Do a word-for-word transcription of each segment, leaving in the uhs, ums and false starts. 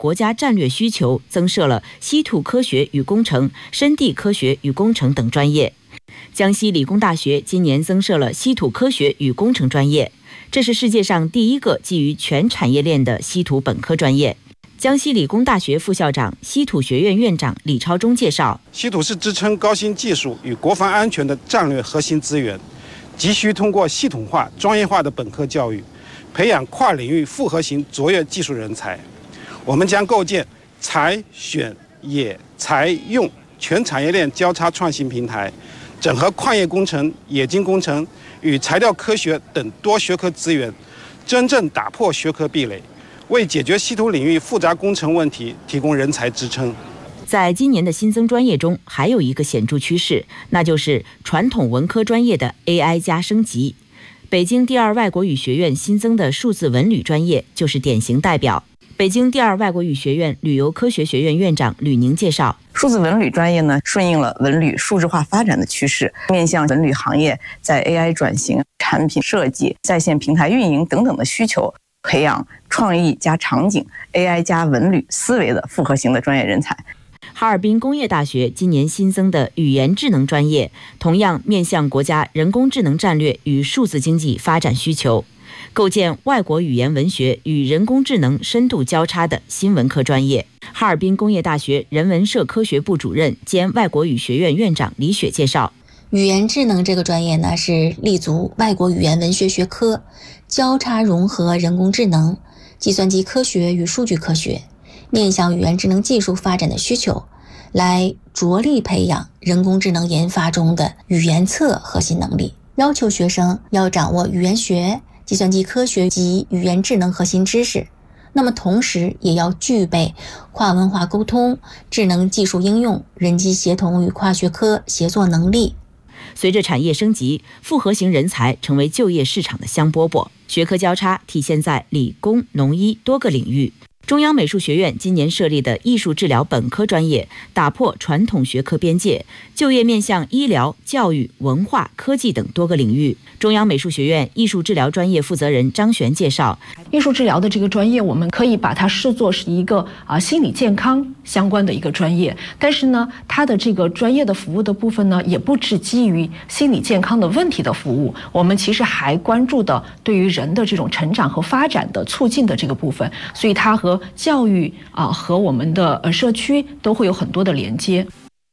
国家战略需求，增设了稀土科学与工程、深地科学与工程等专业。江西理工大学今年增设了稀土科学与工程专业，这是世界上第一个基于全产业链的稀土本科专业。江西理工大学副校长、稀土学院院长李超忠介绍， 稀土是支撑高新技术与国防安全的战略核心资源，急需通过系统化、专业化的本科教育，培养跨领域复合型卓越技术人才。我们将构建采、选、冶、材、用全产业链交叉创新平台，整合矿业工程、冶金工程与材料科学等多学科资源，真正打破学科壁垒，为解决稀土领域复杂工程问题提供人才支撑。 在今年的新增专业中，还有一个显著趋势，那就是传统文科专业的 A I 加升级。北京第二外国语学院新增的数字文旅专业就是典型代表。北京第二外国语学院旅游科学学院院长吕宁介绍， 数字文旅专业呢，顺应了文旅数字化发展的趋势，面向文旅行业在 A I 转型、产品设计、在线平台运营等等的需求，培养创意加场景、A I 加文旅思维的复合型的专业人才。 哈尔滨工业大学今年新增的语言智能专业，同样面向国家人工智能战略与数字经济发展需求，构建外国语言文学与人工智能深度交叉的新文科专业。哈尔滨工业大学人文社科学部主任兼外国语学院院长李雪介绍， 语言智能这个专业呢，是立足外国语言文学学科，交叉融合人工智能、计算机科学与数据科学，面向语言智能技术发展的需求，来着力培养人工智能研发中的语言侧核心能力，要求学生要掌握语言学、计算机科学及语言智能核心知识，那么同时也要具备跨文化沟通、智能技术应用、人机协同与跨学科协作能力。 随着产业升级，复合型人才成为就业市场的香饽饽，学科交叉体现在理工、农医多个领域。中央美术学院今年设立的艺术治疗本科专业，打破传统学科边界，就业面向医疗、教育、文化、科技等多个领域。中央美术学院艺术治疗专业负责人张璇介绍， 艺术治疗的这个专业，我们可以把它视作是一个啊心理健康相关的一个专业，但是呢，它的这个专业的服务的部分呢，也不只基于心理健康的问题的服务，我们其实还关注的对于人的这种成长和发展的促进的这个部分，所以它和教育啊和我们的呃社区都会有很多的连接。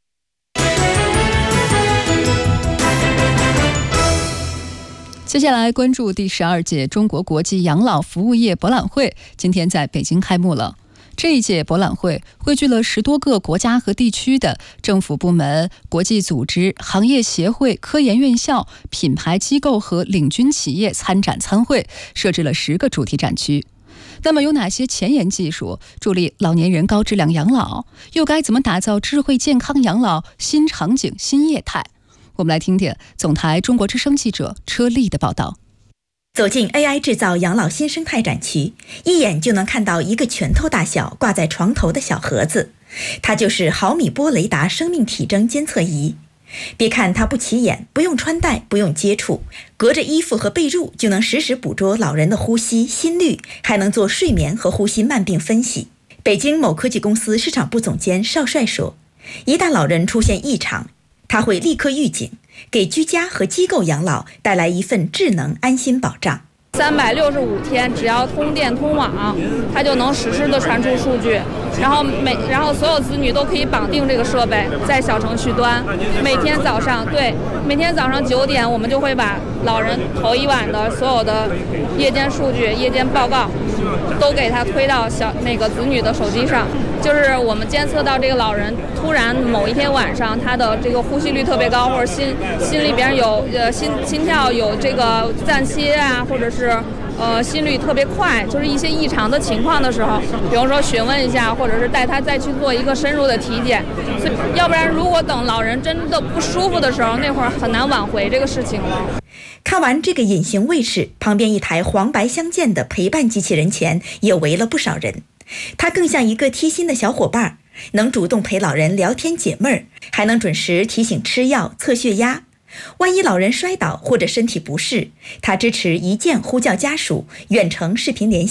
接下来关注第十二届中国国际养老服务业博览会，今天在北京开幕了。这一届博览会汇聚了十多个国家和地区的政府部门、国际组织、行业协会、科研院校、品牌机构和领军企业参展参会，设置了十个主题展区。那么有哪些前沿技术助力老年人高质量养老？又该怎么打造智慧健康养老新场景、新业态？我们来听听总台中国之声记者车丽的报道。 走进 A I 制造养老新生态展区，一眼就能看到一个拳头大小挂在床头的小盒子，它就是毫米波雷达生命体征监测仪。别看它不起眼，不用穿戴，不用接触，隔着衣服和被褥就能实时捕捉老人的呼吸、心率，还能做睡眠和呼吸慢病分析。北京某科技公司市场部总监邵帅说，一旦老人出现异常，他会立刻预警，给居家和机构养老带来一份智能安心保障。 三百六十五天，只要通电通网，它就能实时的传出数据，然后每然后所有子女都可以绑定这个设备，在小程序端，每天早上对，每天早上九点，我们就会把老人头一晚的所有的夜间数据、夜间报告，都给他推到小那个子女的手机上。就是我们监测到这个老人突然某一天晚上他的这个呼吸率特别高，或者心心里边有呃心心跳有这个暂歇啊，或者是呃心率特别快，就是一些异常的情况的时候，比如说询问一下，或者是带他再去做一个深入的体检。所以要不然如果等老人真的不舒服的时候，那会儿很难挽回这个事情了。 看完这个隐形卫士，旁边一台黄白相间的陪伴机器人前也围了不少人。它更像一个贴心的小伙伴，能主动陪老人聊天解闷儿，还能准时提醒吃药、测血压。万一老人摔倒或者身体不适，它支持一键呼叫家属、远程视频连线，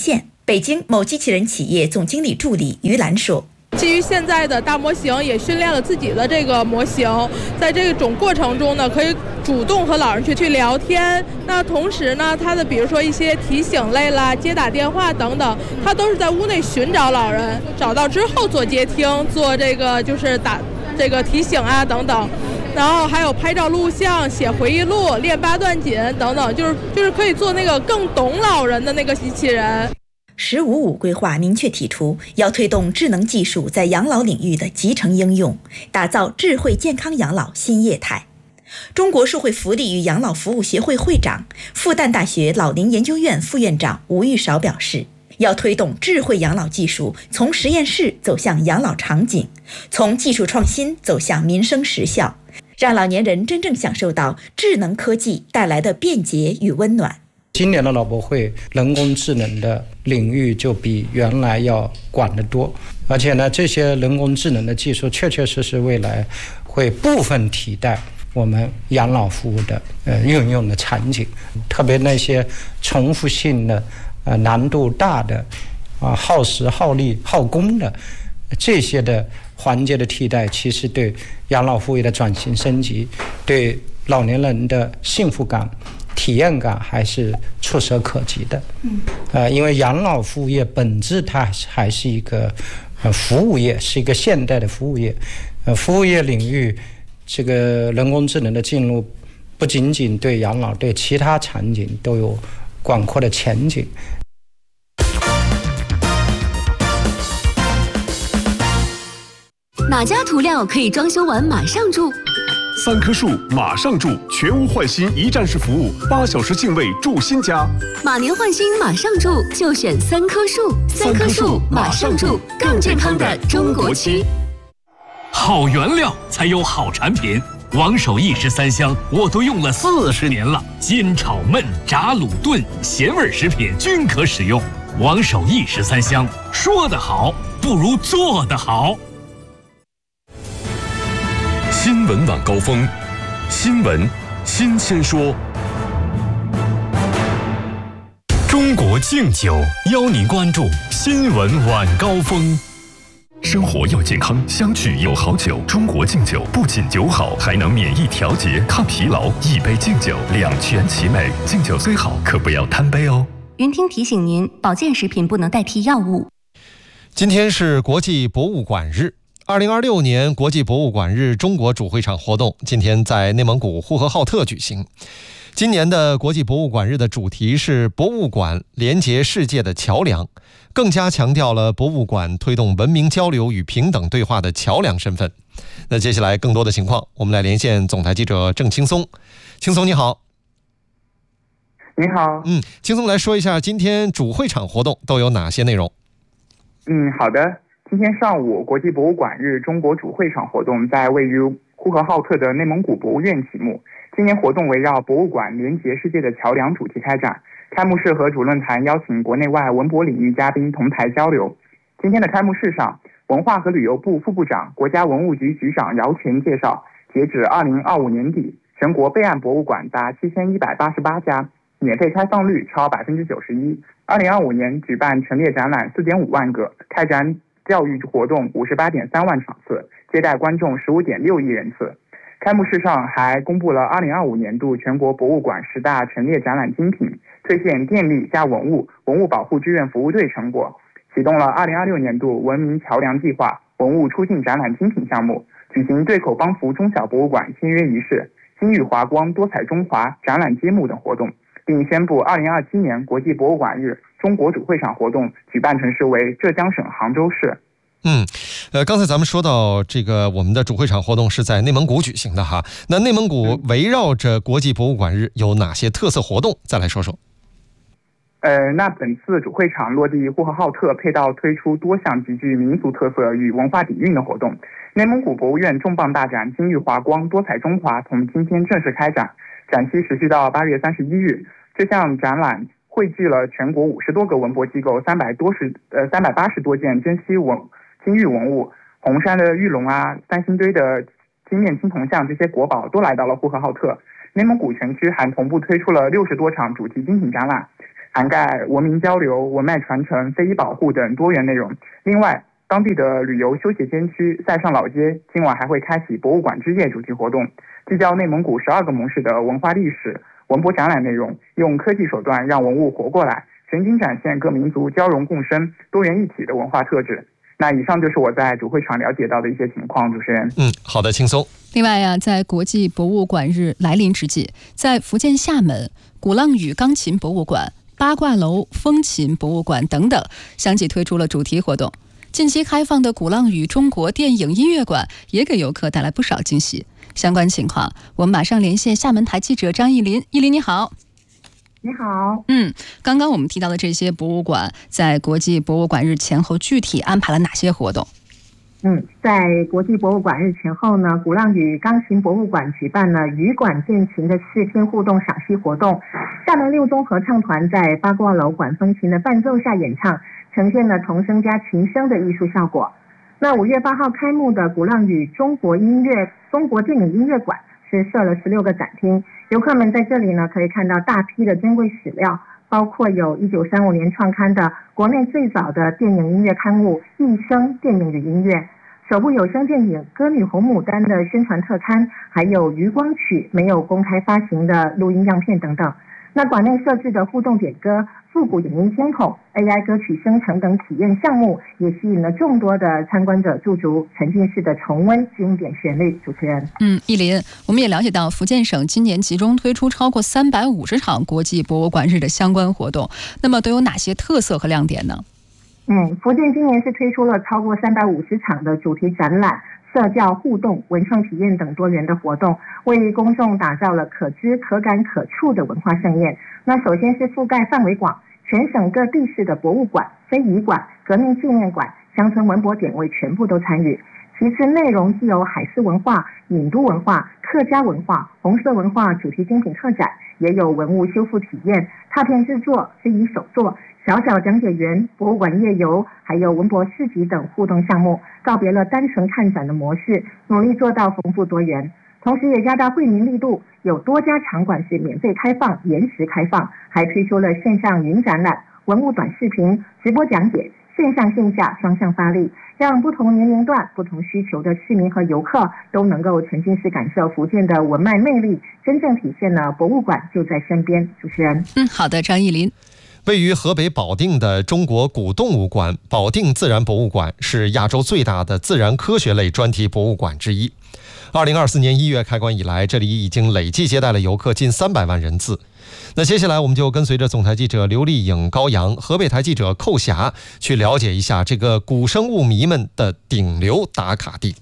北京某机器人企业总经理助理于兰说。 基于现在的大模型，也训练了自己的这个模型，在这种过程中呢，可以主动和老人去去聊天。那同时呢，它的比如说一些提醒类啦、接打电话等等，它都是在屋内寻找老人，找到之后做接听，做这个就是打这个提醒啊等等。然后还有拍照录像、写回忆录、练八段锦等等，就是就是可以做那个更懂老人的那个机器人。 十五五规划明确提出，要推动智能技术在养老领域的集成应用，打造智慧健康养老新业态。中国社会福利与养老服务协会会长、复旦大学老龄研究院副院长吴玉韶表示，要推动智慧养老技术从实验室走向养老场景，从技术创新走向民生实效，让老年人真正享受到智能科技带来的便捷与温暖。 今年的老博会，人工智能的领域就比原来要广得多，而且呢，这些人工智能的技术确确实实未来会部分替代我们养老服务的呃运用的场景，特别那些重复性的、呃难度大的、啊耗时耗力耗工的这些的环节的替代，其实对养老服务的转型升级，对老年人的幸福感、体验感还是触手可及的。嗯，呃，因为养老服务业本质它还是一个呃服务业，是一个现代的服务业。呃，服务业领域，这个人工智能的进入，不仅仅对养老，对其他场景都有广阔的前景。 哪家涂料可以装修完马上住？ 三棵树马上住，全屋换新一站式服务，八小时净位住新家。 马年换新马上住，就选三棵树。三棵树马上住，更健康的中国区。 好原料才有好产品，王守义十三香我都用了四十年了，煎炒焖炸卤炖咸味食品均可使用。王守义十三香，说得好不如做得好。 新闻晚高峰，新闻新鲜说。 中国敬酒邀您关注新闻晚高峰。 生活要健康，相聚有好酒。中国敬酒不仅酒好，还能免疫调节、抗疲劳。一杯敬酒，两全其美。敬酒虽好，可不要贪杯哦。 云听提醒您，保健食品不能代替药物。 今天是国际博物馆日。二零二六年国际博物馆日中国主会场活动今天在内蒙古呼和浩特举行。今年的国际博物馆日的主题是博物馆连接世界的桥梁，更加强调了博物馆推动文明交流与平等对话的桥梁身份。那接下来更多的情况，我们来连线总台记者郑青松。青松你好。 你好。 嗯，青松来说一下今天主会场活动都有哪些内容？ 嗯，好的。今天上午，国际博物馆日中国主会场活动在位于呼和浩特的内蒙古博物院启幕。今年活动围绕博物馆连接世界的桥梁主题开展，开幕式和主论坛邀请国内外文博领域嘉宾同台交流。今天的开幕式上，文化和旅游部副部长、国家文物局局长姚全介绍，截止二零二五年底，全国备案博物馆达七千一百八十八家，免费开放率超百分之九十一。二零二五年举办陈列展览四点五万个，开展教育活动五十八点三万场次，接待观众十五点六亿人次。开幕式上还公布了二零二五年度全国博物馆十大陈列展览精品，推荐电力加文物、文物保护志愿服务队成果，启动了二零二六年度文明桥梁计划文物出境展览精品项目，举行对口帮扶中小博物馆签约仪式、金玉华光多彩中华展览揭幕等活动，并宣布二零二七年国际博物馆日中国主会场活动举办城市为浙江省杭州市。 嗯，呃，刚才咱们说到这个，我们的主会场活动是在内蒙古举行的哈。那内蒙古围绕着国际博物馆日有哪些特色活动？再来说说。 呃，那本次主会场落地呼和浩特，配套推出多项极具民族特色与文化底蕴的活动。内蒙古博物院重磅大展金玉华光多彩中华从今天正式开展，展期持续到八月三十一日。这项展览汇聚了全国五十多个文博机构、三百多十呃三百八十多件珍稀文金玉文物，红山的玉龙啊、三星堆的金面青铜像这些国宝都来到了呼和浩特。内蒙古全区还同步推出了六十多场主题精品展览。 涵盖文明交流、文脉传承、非遗保护等多元内容。另外，当地的旅游休闲街区塞上老街今晚还会开启博物馆之夜主题活动，聚焦内蒙古十二个盟市的文化历史、文博展览内容，用科技手段让文物活过来，全景展现各民族交融共生、多元一体的文化特质。那以上就是我在主会场了解到的一些情况，主持人。 嗯，好的，轻松。 另外呀、啊，在国际博物馆日来临之际，在福建厦门鼓浪屿钢琴博物馆、八卦楼风琴博物馆等等，相继推出了主题活动。近期开放的鼓浪屿中国电影音乐馆也给游客带来不少惊喜。相关情况，我们马上连线厦门台记者张艺林。艺林你好。 你好。 嗯，刚刚我们提到的这些博物馆，在国际博物馆日前后具体安排了哪些活动？ 嗯，在国际博物馆日前后呢，鼓浪屿钢琴博物馆举办了羽管键琴的四天互动赏析活动。厦门六中合唱团在八卦楼管风琴的伴奏下演唱，呈现了童声加琴声的艺术效果。那五月八号开幕的鼓浪屿中国音乐中国电影音乐馆是设了十六个展厅，游客们在这里呢可以看到大批的珍贵史料，包括有一九三五年创刊的国内最早的电影音乐刊物《一生电影与音乐》，首部有声电影《歌女红牡丹》的宣传特刊，还有余光曲没有公开发行的录音样片等等。那馆内设置的互动点歌、复古影音监控、A I 歌曲生成等体验项目，也吸引了众多的参观者驻足，沉浸式的重温经典旋律。主持人， 嗯，艺林，我们也了解到，福建省今年集中推出超过三百五十场国际博物馆日的相关活动，那么都有哪些特色和亮点呢？ 嗯，福建今年是推出了超过三百五十场的主题展览、社交互动、文创体验等多元的活动，为公众打造了可知、可感、可触的文化盛宴。那首先是覆盖范围广，全省各地市的博物馆、非遗馆、革命纪念馆、乡村文博点位全部都参与。其次，内容既有海事文化、闽都文化、客家文化、红色文化主题精品特展，也有文物修复体验、拓片制作、非遗手作、小小讲解员、博物馆夜游，还有文博市集等互动项目，告别了单纯看展的模式，努力做到丰富多元。同时也加大惠民力度，有多家场馆是免费开放、延时开放，还推出了线上云展览、文物短视频、直播讲解，线上线下双向发力，让不同年龄段、不同需求的市民和游客都能够沉浸式感受福建的文脉魅力，真正体现了博物馆就在身边。主持人， 嗯，好的，张艺林。 位于河北保定的中国古动物馆保定自然博物馆是亚洲最大的自然科学类专题博物馆之一。二零二四年一月开馆以来，这里已经累计接待了游客近三百万人次。那接下来我们就跟随着总台记者刘丽颖、高阳、河北台记者寇霞去了解一下这个古生物迷们的顶流打卡地。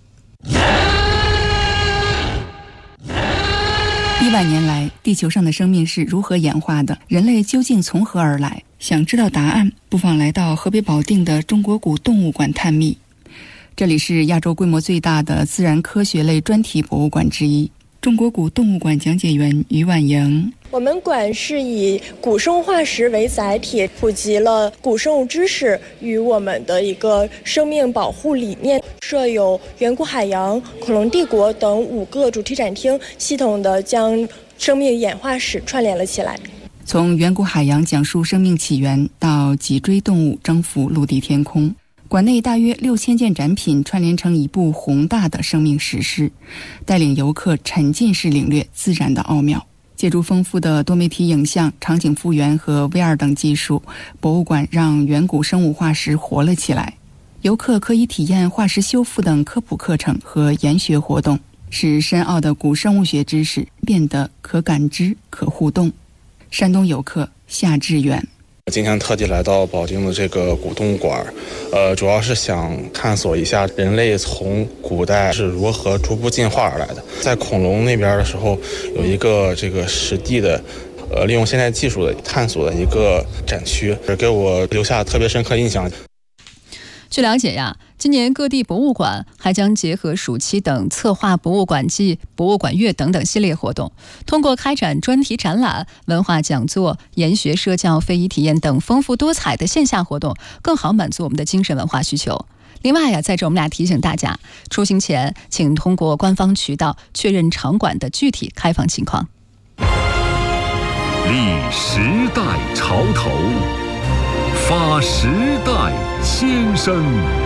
亿万年来，地球上的生命是如何演化的？人类究竟从何而来？想知道答案，不妨来到河北保定的中国古动物馆探秘。这里是亚洲规模最大的自然科学类专题博物馆之一。中国古动物馆讲解员于婉莹， 我们馆是以古生物化石为载体，普及了古生物知识与我们的一个生命保护理念，设有远古海洋、恐龙帝国等五个主题展厅，系统的将生命演化史串联了起来。 从远古海洋讲述生命起源，到脊椎动物征服陆地天空，馆内大约六千件展品串联成一部宏大的生命史诗，带领游客沉浸式领略自然的奥妙。借助丰富的多媒体影像、场景复原和 V R 等技术，博物馆让远古生物化石活了起来。游客可以体验化石修复等科普课程和研学活动，使深奥的古生物学知识变得可感知、可互动。山东游客夏志远， 今天特地来到保定的这个古动物馆，呃，主要是想探索一下人类从古代是如何逐步进化而来的。在恐龙那边的时候，有一个这个实地的，呃，利用现代技术的探索的一个展区，给我留下特别深刻印象。 据了解呀，今年各地博物馆还将结合暑期等策划博物馆季、博物馆月等等系列活动，通过开展专题展览、文化讲座、研学社教、非遗体验等丰富多彩的线下活动，更好满足我们的精神文化需求。另外呀，在这我们俩提醒大家，出行前请通过官方渠道确认场馆的具体开放情况。 立时代潮头，发时代先声。